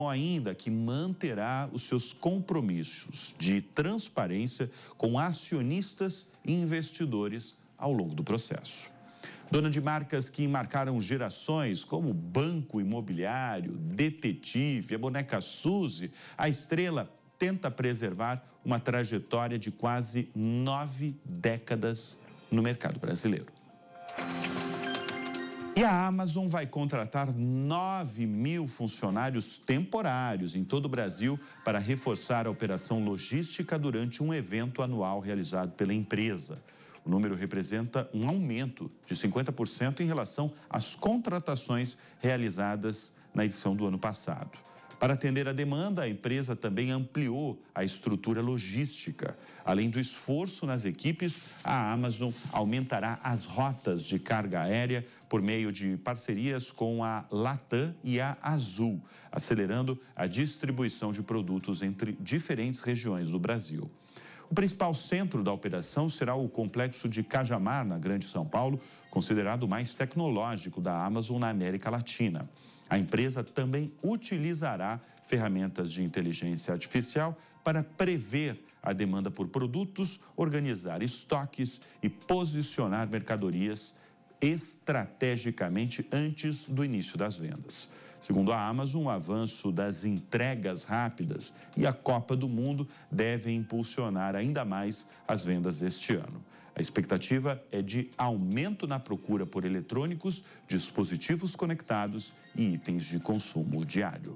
ainda que manterá os seus compromissos de transparência com acionistas e investidores ao longo do processo. Dona de marcas que marcaram gerações, como Banco Imobiliário, Detetive, a boneca Suzy, a Estrela tenta preservar uma trajetória de quase 9 décadas no mercado brasileiro. E a Amazon vai contratar 9.000 funcionários temporários em todo o Brasil para reforçar a operação logística durante um evento anual realizado pela empresa. O número representa um aumento de 50% em relação às contratações realizadas na edição do ano passado. Para atender a demanda, a empresa também ampliou a estrutura logística. Além do esforço nas equipes, a Amazon aumentará as rotas de carga aérea por meio de parcerias com a Latam e a Azul, acelerando a distribuição de produtos entre diferentes regiões do Brasil. O principal centro da operação será o complexo de Cajamar, na Grande São Paulo, considerado o mais tecnológico da Amazon na América Latina. A empresa também utilizará ferramentas de inteligência artificial para prever a demanda por produtos, organizar estoques e posicionar mercadorias estrategicamente antes do início das vendas. Segundo a Amazon, o avanço das entregas rápidas e a Copa do Mundo devem impulsionar ainda mais as vendas este ano. A expectativa é de aumento na procura por eletrônicos, dispositivos conectados e itens de consumo diário.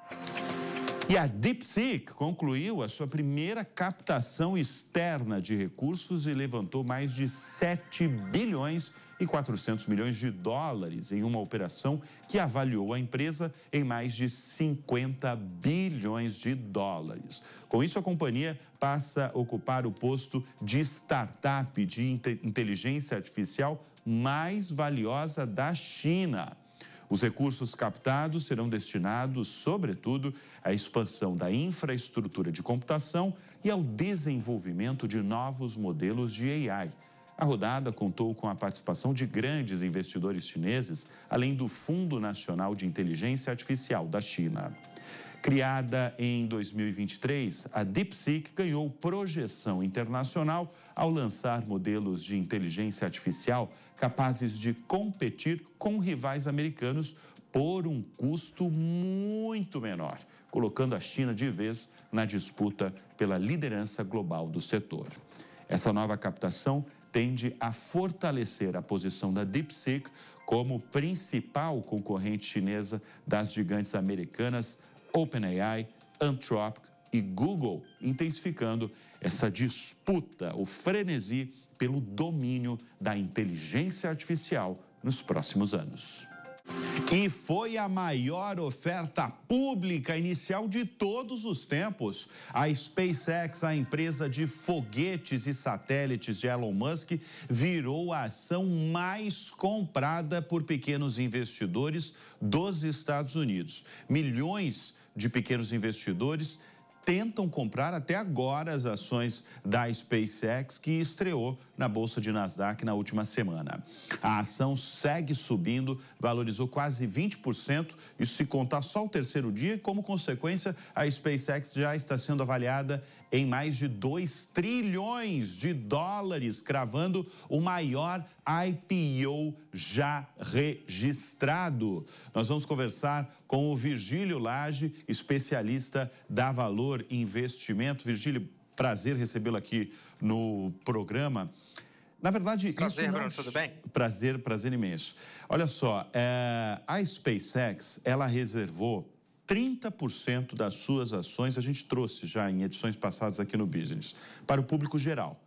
E a DeepSeek concluiu a sua primeira captação externa de recursos e levantou mais de 7 bilhões e 400 milhões de dólares em uma operação que avaliou a empresa em mais de 50 bilhões de dólares. Com isso, a companhia passa a ocupar o posto de startup de inteligência artificial mais valiosa da China. Os recursos captados serão destinados, sobretudo, à expansão da infraestrutura de computação e ao desenvolvimento de novos modelos de AI. A rodada contou com a participação de grandes investidores chineses, além do Fundo Nacional de Inteligência Artificial da China. Criada em 2023, a DeepSeek ganhou projeção internacional ao lançar modelos de inteligência artificial capazes de competir com rivais americanos por um custo muito menor, colocando a China de vez na disputa pela liderança global do setor. Essa nova captação tende a fortalecer a posição da DeepSeek como principal concorrente chinesa das gigantes americanas OpenAI, Anthropic e Google, intensificando essa disputa, o frenesi pelo domínio da inteligência artificial nos próximos anos. E foi a maior oferta pública inicial de todos os tempos. A SpaceX, a empresa de foguetes e satélites de Elon Musk, virou a ação mais comprada por pequenos investidores dos Estados Unidos. Milhões de pequenos investidores tentam comprar até agora as ações da SpaceX, que estreou na Bolsa de Nasdaq na última semana. A ação segue subindo, valorizou quase 20%, isso se contar só o terceiro dia, e como consequência, a SpaceX já está sendo avaliada em mais de 2 trilhões de dólares, cravando o maior IPO já registrado. Nós vamos conversar com o Virgílio Lage, especialista da Valor Investimento. Virgílio, prazer recebê-lo aqui no programa. Na verdade, prazer, isso não... Bruno, tudo bem? Prazer imenso. Olha só, a SpaceX, ela reservou 30% das suas ações, a gente trouxe já em edições passadas aqui no Business, para o público geral.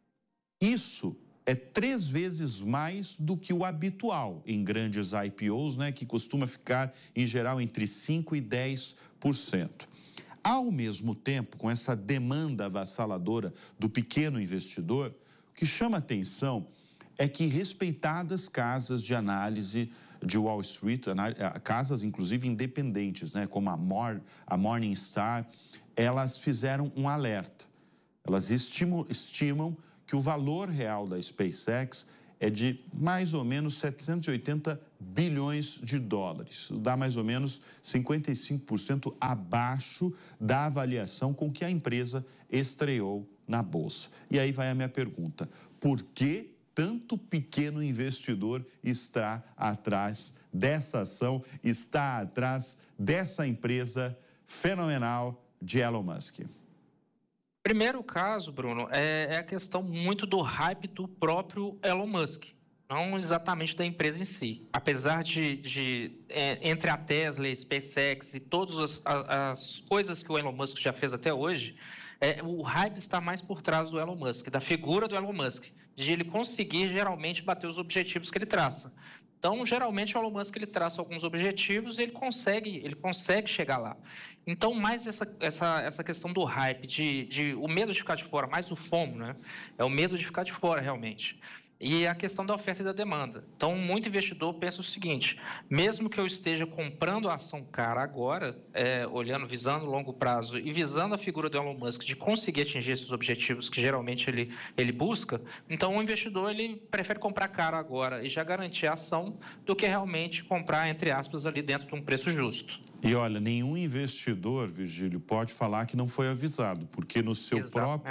Isso é 3 vezes mais do que o habitual em grandes IPOs, né, que costuma ficar, em geral, entre 5% e 10%. Ao mesmo tempo, com essa demanda avassaladora do pequeno investidor, o que chama atenção é que respeitadas casas de análise de Wall Street, casas inclusive independentes, né, como a Morningstar, elas fizeram um alerta. Elas estimam que o valor real da SpaceX é de mais ou menos 780 bilhões de dólares. Isso dá mais ou menos 55% abaixo da avaliação com que a empresa estreou na Bolsa. E aí vai a minha pergunta: por que tanto pequeno investidor está atrás dessa ação, está atrás dessa empresa fenomenal de Elon Musk? Primeiro caso, Bruno, é a questão muito do hype do próprio Elon Musk, não exatamente da empresa em si. Apesar entre a Tesla, a SpaceX e todas as coisas que o Elon Musk já fez até hoje, o hype está mais por trás do Elon Musk, da figura do Elon Musk, de ele conseguir geralmente bater os objetivos que ele traça. Então, geralmente, o Elon Musk ele traça alguns objetivos e ele consegue chegar lá. Então, mais essa questão do hype, o medo de ficar de fora, mais o FOMO, né? É o medo de ficar de fora, realmente. E a questão da oferta e da demanda. Então, muito investidor pensa o seguinte: mesmo que eu esteja comprando a ação cara agora, visando o longo prazo e visando a figura do Elon Musk de conseguir atingir esses objetivos que geralmente ele busca, então o investidor ele prefere comprar cara agora e já garantir a ação do que realmente comprar, entre aspas, ali dentro de um preço justo. E olha, nenhum investidor, Virgílio, pode falar que não foi avisado, porque no seu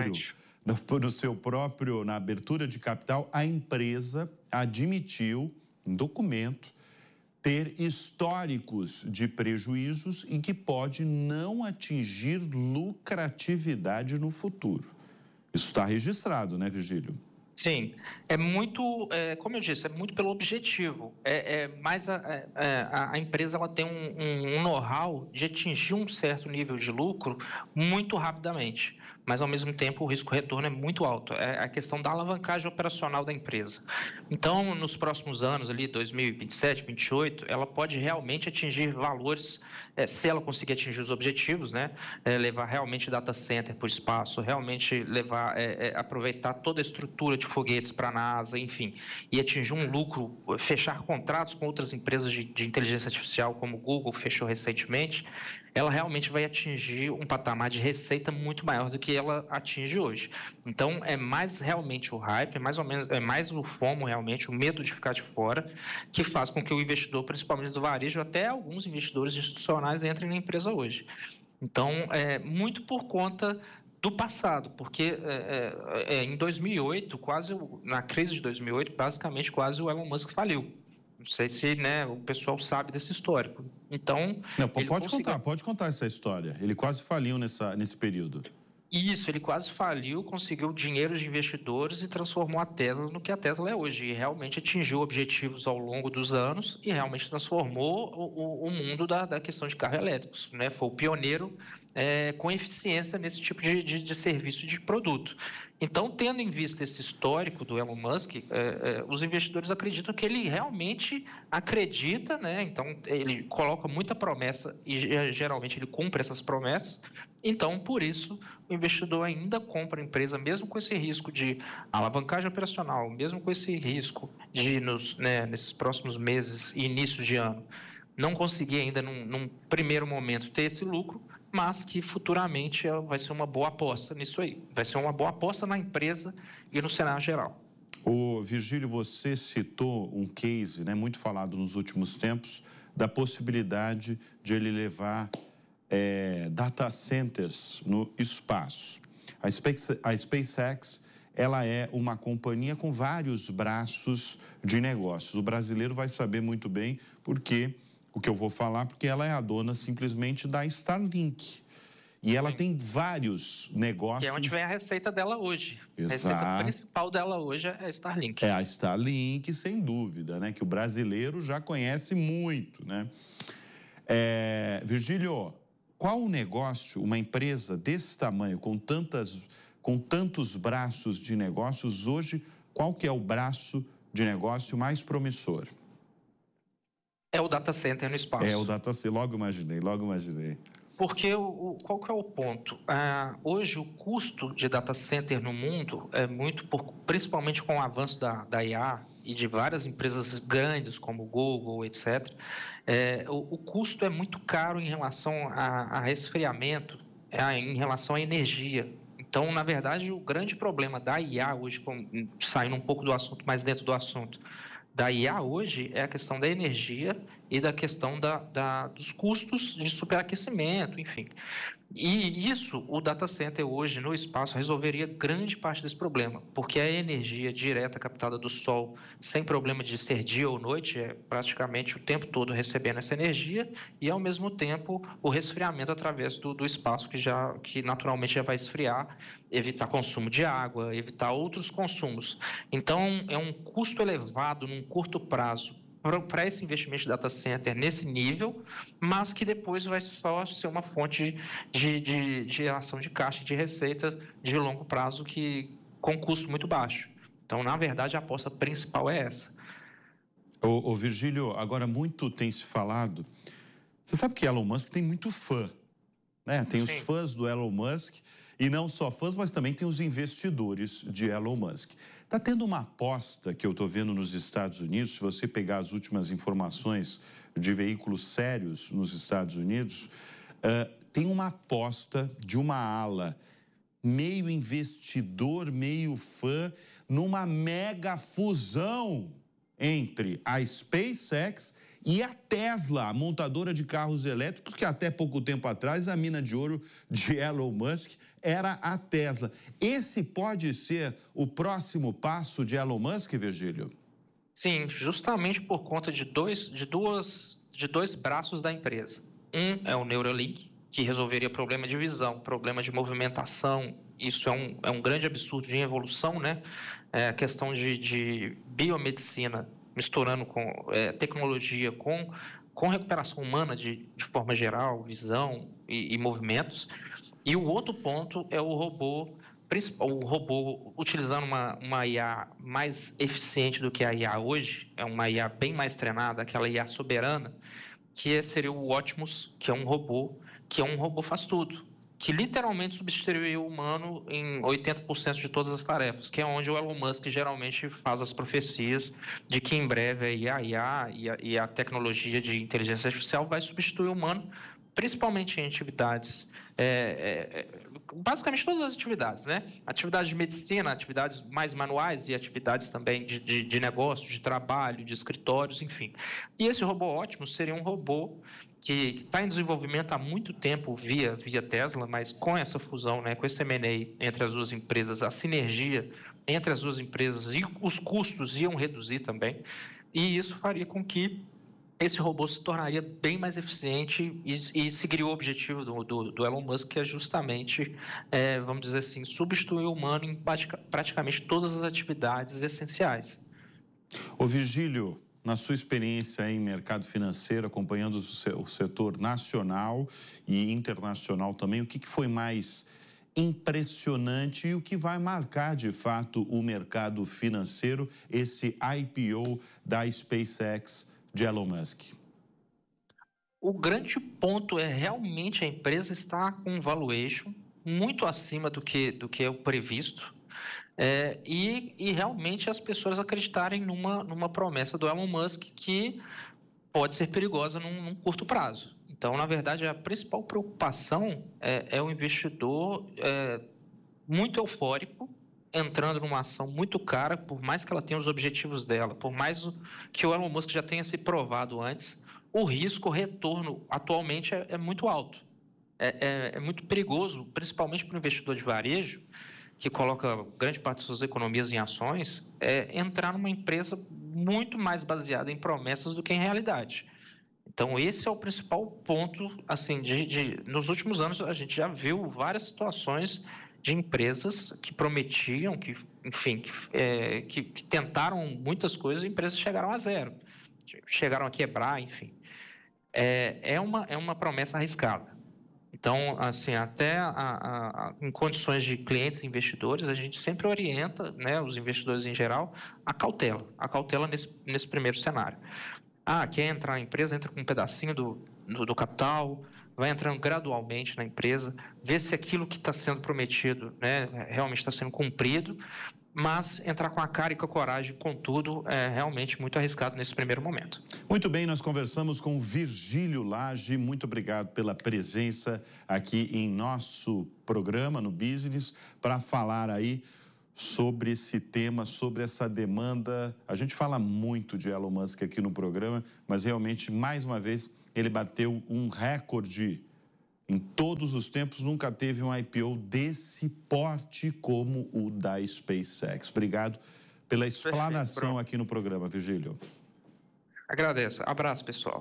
próprio, na abertura de capital, a empresa admitiu, em documento, ter históricos de prejuízos e que pode não atingir lucratividade no futuro. Isso está registrado, né, Virgílio? Sim, como eu disse, é muito pelo objetivo. Mas a empresa ela tem um know-how de atingir um certo nível de lucro muito rapidamente, mas ao mesmo tempo o risco-retorno é muito alto. É a questão da alavancagem operacional da empresa. Então, nos próximos anos, ali 2027, 2028, ela pode realmente atingir valores, se ela conseguir atingir os objetivos, né? Levar realmente data center para o espaço, realmente aproveitar toda a estrutura de foguetes para a NASA, enfim, e atingir um lucro, fechar contratos com outras empresas de inteligência artificial, como o Google fechou recentemente, ela realmente vai atingir um patamar de receita muito maior do que ela atinge hoje. Então, é mais realmente o hype, é mais o FOMO realmente, o medo de ficar de fora, que faz com que o investidor, principalmente do varejo, até alguns investidores institucionais entrem na empresa hoje. Então, muito por conta do passado, porque em 2008, na crise de 2008, basicamente quase o Elon Musk faliu. Não sei se o pessoal sabe desse histórico. Então, não, pode contar essa história. Ele quase faliu nesse período. Isso, ele quase faliu, conseguiu dinheiro de investidores e transformou a Tesla no que a Tesla é hoje. E realmente atingiu objetivos ao longo dos anos e realmente transformou o mundo da questão de carros elétricos, né? Foi o pioneiro com eficiência nesse tipo de serviço de produto. Então, tendo em vista esse histórico do Elon Musk, os investidores acreditam que ele realmente acredita, né? Então, ele coloca muita promessa e geralmente ele cumpre essas promessas. Então, por isso, o investidor ainda compra a empresa, mesmo com esse risco de alavancagem operacional, mesmo com esse risco de, nesses próximos meses e início de ano, não conseguir ainda, num primeiro momento, ter esse lucro, mas que futuramente vai ser uma boa aposta nisso aí. Vai ser uma boa aposta na empresa e no cenário geral. Ô, Virgílio, você citou um case, né, muito falado nos últimos tempos, da possibilidade de ele levar data centers no espaço. A SpaceX, ela é uma companhia com vários braços de negócios. O brasileiro vai saber muito bem o que eu vou falar, porque ela é a dona simplesmente da Starlink. E ela tem vários negócios... Que é onde vem a receita dela hoje. Exato. A receita principal dela hoje é a Starlink. É a Starlink, sem dúvida, né? Que o brasileiro já conhece muito, né? Virgílio, qual o negócio, uma empresa desse tamanho, com tantos braços de negócios, hoje, qual que é o braço de negócio mais promissor? É o data center no espaço. É o data center, logo imaginei. Porque qual que é o ponto? Hoje o custo de data center no mundo é principalmente com o avanço da IA e de várias empresas grandes como Google, etc. O custo é muito caro em relação a resfriamento, em relação à energia. Então, na verdade, o grande problema da IA hoje, saindo um pouco do assunto, mas dentro do assunto, da IA hoje é a questão da energia e da questão dos custos de superaquecimento, enfim. E isso, o data center hoje no espaço resolveria grande parte desse problema, porque a energia direta captada do sol, sem problema de ser dia ou noite, é praticamente o tempo todo recebendo essa energia e, ao mesmo tempo, o resfriamento através do espaço que naturalmente já vai esfriar, evitar consumo de água, evitar outros consumos. Então, é um custo elevado num curto prazo para esse investimento de data center nesse nível, mas que depois vai só ser uma fonte de geração de caixa de receita de longo prazo com custo muito baixo. Então, na verdade, a aposta principal é essa. Ô Virgílio, agora muito tem se falado. Você sabe que Elon Musk tem muito fã, né? Tem os fãs do Elon Musk, e não só fãs, mas também tem os investidores de Elon Musk. Está tendo uma aposta que eu estou vendo nos Estados Unidos, se você pegar as últimas informações de veículos sérios nos Estados Unidos, tem uma aposta de uma ala meio investidor, meio fã, numa mega fusão entre a SpaceX e a Tesla, a montadora de carros elétricos, que até pouco tempo atrás a mina de ouro de Elon Musk era a Tesla. Esse pode ser o próximo passo de Elon Musk, Virgílio? Sim, justamente por conta de dois braços da empresa. Um é o Neuralink, que resolveria problema de visão, problema de movimentação. Isso é um grande absurdo de evolução, né? A questão de biomedicina misturando com tecnologia, com recuperação humana de forma geral, visão e movimentos. E o outro ponto é o robô utilizando uma IA mais eficiente do que a IA hoje, é uma IA bem mais treinada, aquela IA soberana, que seria o Optimus, que é um robô faz tudo, que literalmente substituiu o humano em 80% de todas as tarefas, que é onde o Elon Musk geralmente faz as profecias de que em breve a IA e a tecnologia de inteligência artificial vai substituir o humano, principalmente em atividades, basicamente todas as atividades, né? Atividades de medicina, atividades mais manuais e atividades também de negócio, de trabalho, de escritórios, enfim. E esse robô Optimus seria um robô que está em desenvolvimento há muito tempo via Tesla, mas com essa fusão, né, com esse M&A entre as duas empresas, a sinergia entre as duas empresas e os custos iam reduzir também, e isso faria com que esse robô se tornaria bem mais eficiente e seguiria o objetivo do Elon Musk, que é justamente, vamos dizer assim, substituir o humano em praticamente todas as atividades essenciais. Ô Virgílio, na sua experiência em mercado financeiro, acompanhando o setor nacional e internacional também, o que foi mais impressionante e o que vai marcar, de fato, o mercado financeiro, esse IPO da SpaceX de Elon Musk? O grande ponto é realmente a empresa estar com um valuation muito acima do que é o previsto. E realmente as pessoas acreditarem numa promessa do Elon Musk que pode ser perigosa num curto prazo. Então, na verdade, a principal preocupação é o investidor muito eufórico, entrando numa ação muito cara, por mais que ela tenha os objetivos dela, por mais que o Elon Musk já tenha se provado antes, o risco, o retorno atualmente é muito alto. É muito perigoso, principalmente para o investidor de varejo, que coloca grande parte de suas economias em ações, entrar numa empresa muito mais baseada em promessas do que em realidade. Então, esse é o principal ponto, assim, nos últimos anos a gente já viu várias situações de empresas que prometiam, que tentaram muitas coisas e empresas chegaram a zero, chegaram a quebrar, enfim. É uma promessa arriscada. Então, assim, até em condições de clientes e investidores, a gente sempre orienta, né, os investidores em geral, a cautela nesse primeiro cenário. Quer entrar na empresa, entra com um pedacinho do capital, vai entrando gradualmente na empresa, vê se aquilo que está sendo prometido, né, realmente está sendo cumprido, mas entrar com a cara e com a coragem, com tudo, é realmente muito arriscado nesse primeiro momento. Muito bem, nós conversamos com Virgílio Lage. Muito obrigado pela presença aqui em nosso programa, no Business, para falar aí sobre esse tema, sobre essa demanda. A gente fala muito de Elon Musk aqui no programa, mas realmente, mais uma vez, ele bateu um recorde. Em todos os tempos, nunca teve um IPO desse porte como o da SpaceX. Obrigado pela explanação aqui no programa, Virgílio. Agradeço. Abraço, pessoal.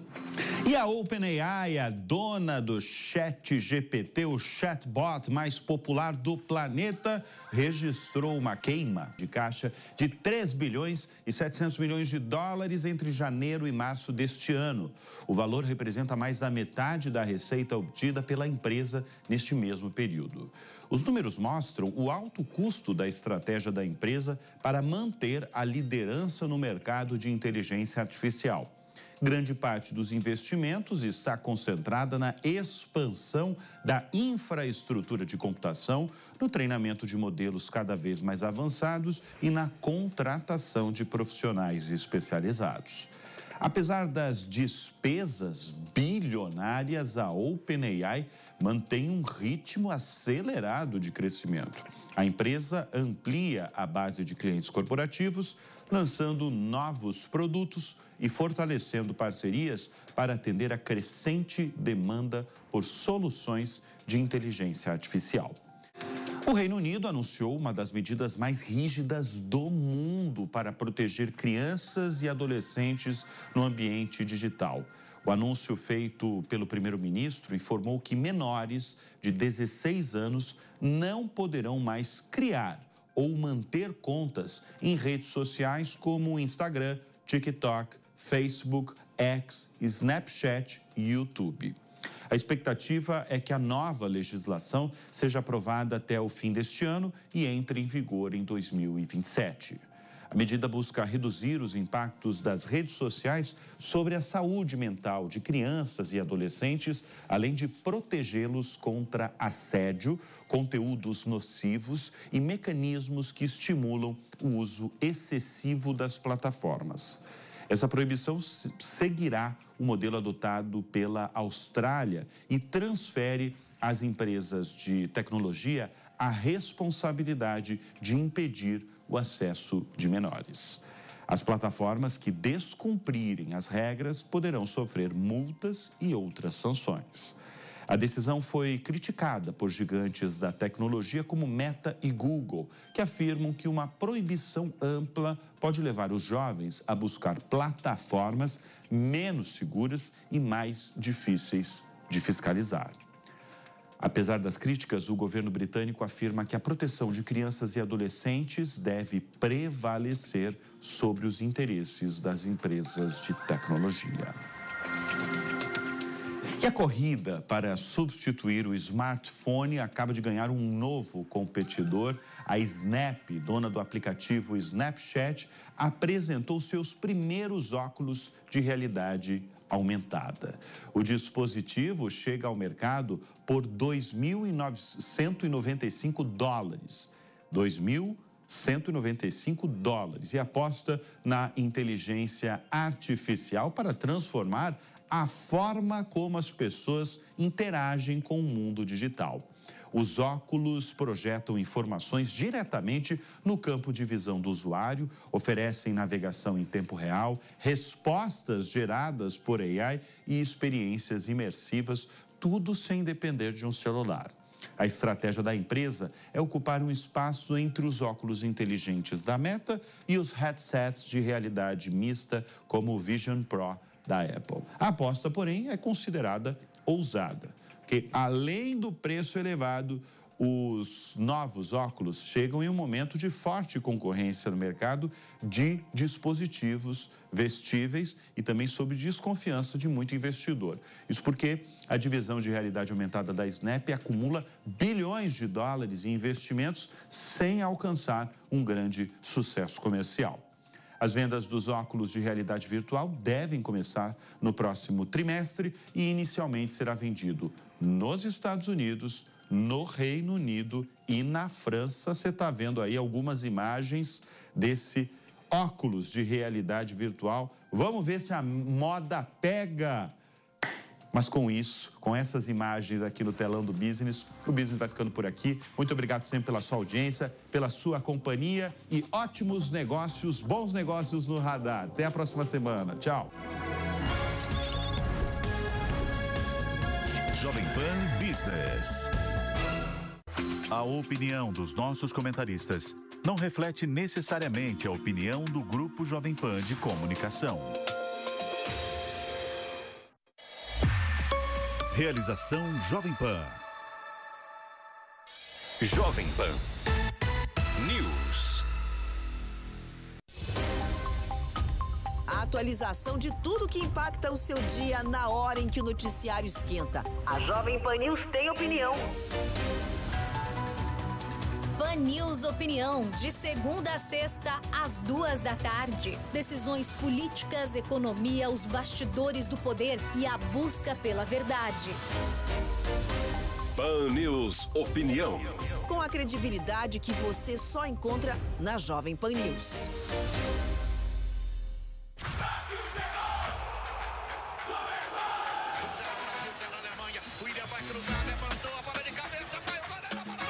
E a OpenAI, a dona do ChatGPT, o chatbot mais popular do planeta, registrou uma queima de caixa de 3 bilhões e 700 milhões de dólares entre janeiro e março deste ano. O valor representa mais da metade da receita obtida pela empresa neste mesmo período. Os números mostram o alto custo da estratégia da empresa para manter a liderança no mercado de inteligência artificial. Grande parte dos investimentos está concentrada na expansão da infraestrutura de computação, no treinamento de modelos cada vez mais avançados e na contratação de profissionais especializados. Apesar das despesas bilionárias, a OpenAI mantém um ritmo acelerado de crescimento. A empresa amplia a base de clientes corporativos, lançando novos produtos e fortalecendo parcerias para atender a crescente demanda por soluções de inteligência artificial. O Reino Unido anunciou uma das medidas mais rígidas do mundo para proteger crianças e adolescentes no ambiente digital. O anúncio feito pelo primeiro-ministro informou que menores de 16 anos não poderão mais criar ou manter contas em redes sociais como Instagram, TikTok, Facebook, X, Snapchat e YouTube. A expectativa é que a nova legislação seja aprovada até o fim deste ano e entre em vigor em 2027. A medida busca reduzir os impactos das redes sociais sobre a saúde mental de crianças e adolescentes, além de protegê-los contra assédio, conteúdos nocivos e mecanismos que estimulam o uso excessivo das plataformas. Essa proibição seguirá o modelo adotado pela Austrália e transfere às empresas de tecnologia a responsabilidade de impedir o acesso de menores. As plataformas que descumprirem as regras poderão sofrer multas e outras sanções. A decisão foi criticada por gigantes da tecnologia como Meta e Google, que afirmam que uma proibição ampla pode levar os jovens a buscar plataformas menos seguras e mais difíceis de fiscalizar. Apesar das críticas, o governo britânico afirma que a proteção de crianças e adolescentes deve prevalecer sobre os interesses das empresas de tecnologia. E a corrida para substituir o smartphone acaba de ganhar um novo competidor. A Snap, dona do aplicativo Snapchat, apresentou seus primeiros óculos de realidade aumentada. O dispositivo chega ao mercado por $2.195. $2.195 e aposta na inteligência artificial para transformar a forma como as pessoas interagem com o mundo digital. Os óculos projetam informações diretamente no campo de visão do usuário, oferecem navegação em tempo real, respostas geradas por AI e experiências imersivas, tudo sem depender de um celular. A estratégia da empresa é ocupar um espaço entre os óculos inteligentes da Meta e os headsets de realidade mista, como o Vision Pro da Apple. A aposta, porém, é considerada ousada, porque além do preço elevado, os novos óculos chegam em um momento de forte concorrência no mercado de dispositivos vestíveis e também sob desconfiança de muito investidor. Isso porque a divisão de realidade aumentada da Snap acumula bilhões de dólares em investimentos sem alcançar um grande sucesso comercial. As vendas dos óculos de realidade virtual devem começar no próximo trimestre e inicialmente será vendido nos Estados Unidos, no Reino Unido e na França. Você está vendo aí algumas imagens desse óculos de realidade virtual. Vamos ver se a moda pega. Mas com isso, com essas imagens aqui no telão do Business, o Business vai ficando por aqui. Muito obrigado sempre pela sua audiência, pela sua companhia e ótimos negócios, bons negócios no radar. Até a próxima semana. Tchau. Jovem Pan Business. A opinião dos nossos comentaristas não reflete necessariamente a opinião do Grupo Jovem Pan de Comunicação. Realização Jovem Pan. Jovem Pan News. A atualização de tudo que impacta o seu dia na hora em que o noticiário esquenta. A Jovem Pan News tem opinião. Pan News Opinião, de segunda a sexta, às 14h. Decisões políticas, economia, os bastidores do poder e a busca pela verdade. Pan News Opinião. Com a credibilidade que você só encontra na Jovem Pan News.